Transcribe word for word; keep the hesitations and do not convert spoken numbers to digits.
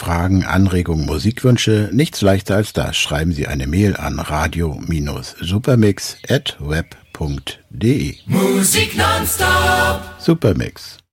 Fragen, Anregungen, Musikwünsche, nichts leichter als das. Schreiben Sie eine Mail an radio Supermix at web punkt de. Musik nonstop. Supermix.